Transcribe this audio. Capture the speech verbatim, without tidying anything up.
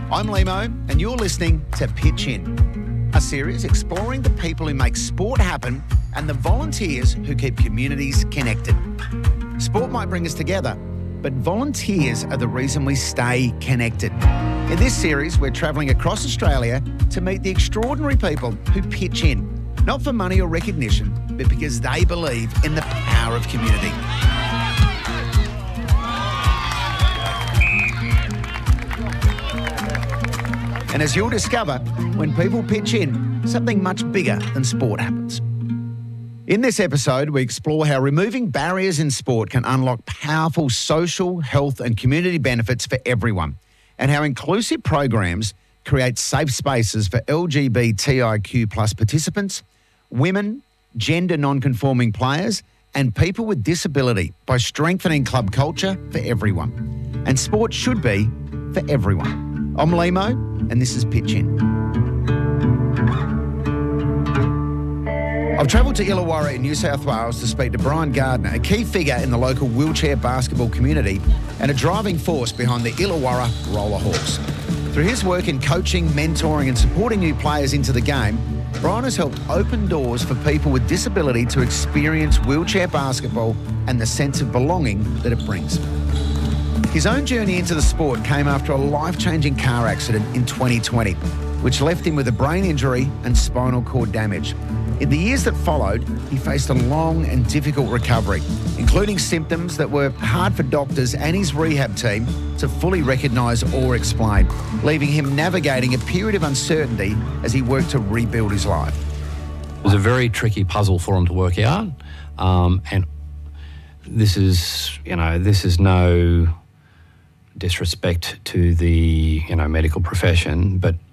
I'm Limo, and you're listening to Pitch In, a series exploring the people who make sport happen and the volunteers who keep communities connected. Sport might bring us together, but volunteers are the reason we stay connected. In this series, we're travelling across Australia to meet the extraordinary people who pitch in, not for money or recognition, but because they believe in the power of community. And as you'll discover, when people pitch in, something much bigger than sport happens. In this episode, we explore how removing barriers in sport can unlock powerful social, health and community benefits for everyone, and how inclusive programs create safe spaces for L G B T I Q plus participants, women, gender non-conforming players and people with disability by strengthening club culture for everyone. And sport should be for everyone. I'm Limo, and this is Pitch In. I've travelled to Illawarra in New South Wales to speak to Brian Gardner, a key figure in the local wheelchair basketball community and a driving force behind the Illawarra Roller Hawks. Through his work in coaching, mentoring and supporting new players into the game, Brian has helped open doors for people with disability to experience wheelchair basketball and the sense of belonging that it brings. His own journey into the sport came after a life-changing car accident in twenty twenty, which left him with a brain injury and spinal cord damage. In the years that followed, he faced a long and difficult recovery, including symptoms that were hard for doctors and his rehab team to fully recognise or explain, leaving him navigating a period of uncertainty as he worked to rebuild his life. It was a very tricky puzzle for him to work out, um, and this is, you know, this is no disrespect to the, you know, medical profession, but